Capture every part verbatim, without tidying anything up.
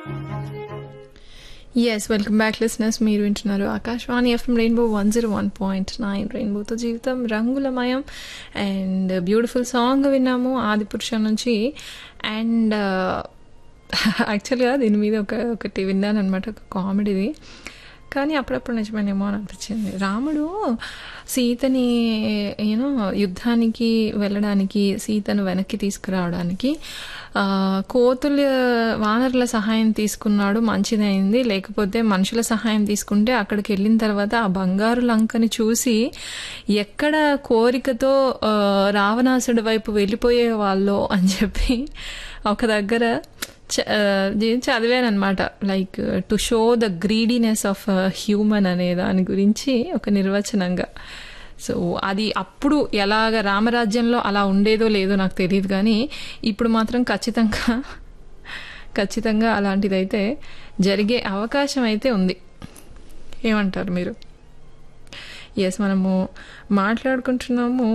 Yes welcome back listeners. మీరు వింటున్నారు Akashvani FM rainbow one zero one point nine. రెయిన్బోతో జీవితం రంగులమయం. అండ్ బ్యూటిఫుల్ సాంగ్ విన్నాము ఆదిపురుష నుంచి. అండ్ యాక్చువల్గా దీని మీద ఒక ఒకటి విన్నాను అనమాట, ఒక కామెడీది. కానీ అప్పుడప్పుడు నిజమేనేమో అని అనిపించింది. రాముడు సీతని యూనో యుద్ధానికి వెళ్ళడానికి, సీతను వెనక్కి తీసుకురావడానికి కోతుల వానరుల సహాయం తీసుకున్నాడు, మంచిదైంది. లేకపోతే మనుషుల సహాయం తీసుకుంటే అక్కడికి వెళ్ళిన తర్వాత ఆ బంగారు లంకని చూసి ఎక్కడ కోరికతో రావణాసుడి వైపు వెళ్ళిపోయే వాళ్ళు అని చెప్పి ఒక దగ్గర చదివాను అనమాట. Like to show the greediness of human అనే దాని గురించి ఒక నిర్వచనంగా. సో అది అప్పుడు ఎలాగ రామరాజ్యంలో అలా ఉండేదో లేదో నాకు తెలియదు, కానీ ఇప్పుడు మాత్రం ఖచ్చితంగా ఖచ్చితంగా అలాంటిదైతే జరిగే అవకాశం అయితే ఉంది. ఏమంటారు మీరు? ఎస్, మనము మాట్లాడుకుంటున్నాము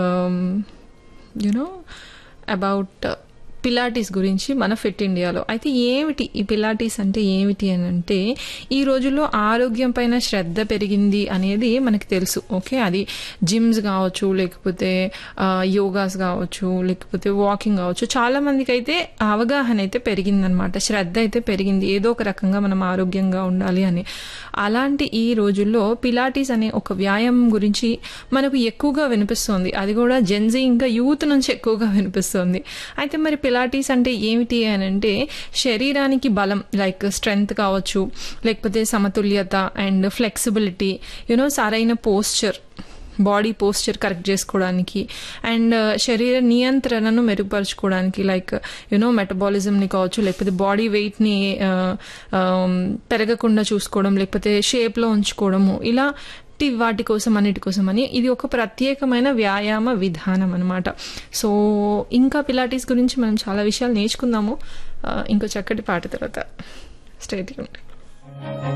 యునో అబౌట్ పిలాటీస్ గురించి మన ఫిట్ ఇండియాలో. అయితే ఏమిటి ఈ పిలాటీస్ అంటే ఏమిటి అని అంటే, ఈ రోజుల్లో ఆరోగ్యం పైన శ్రద్ధ పెరిగింది అనేది మనకి తెలుసు. ఓకే, అది జిమ్స్ కావచ్చు, లేకపోతే యోగాస్ కావచ్చు, లేకపోతే వాకింగ్ కావచ్చు. చాలా మందికి అయితే అవగాహన అయితే పెరిగిందనమాట, శ్రద్ధ అయితే పెరిగింది ఏదో ఒక రకంగా మనం ఆరోగ్యంగా ఉండాలి అని. అలాంటి ఈ రోజుల్లో పిలాటీస్ అనే ఒక వ్యాయామం గురించి మనకు ఎక్కువగా వినిపిస్తుంది. అది కూడా జెన్జీ ఇంకా యూత్ నుంచి ఎక్కువగా వినిపిస్తుంది. అయితే మరి పిలాటీస్ అంటే ఏమిటి అని అంటే, శరీరానికి బలం, లైక్ స్ట్రెంగ్త్ కావచ్చు, లేకపోతే సమతుల్యత అండ్ ఫ్లెక్సిబిలిటీ, యూనో సరైన పోస్చర్, బాడీ పోస్చర్ కరెక్ట్ చేసుకోవడానికి, అండ్ శరీర నియంత్రణను మెరుగుపరచుకోవడానికి, లైక్ యూనో మెటబాలిజంని కావచ్చు, లేకపోతే బాడీ వెయిట్ని పెరగకుండా చూసుకోవడం, లేకపోతే షేప్లో ఉంచుకోవడము, ఇలా వాటి కోసం అన్నిటి కోసం అని ఇది ఒక ప్రత్యేకమైన వ్యాయామ విధానం అనమాట. సో ఇంకా పిలాటీస్ గురించి మనం చాలా విషయాలు నేర్చుకుందాము ఇంకో చక్కటి పాట తర్వాత. Stay tuned.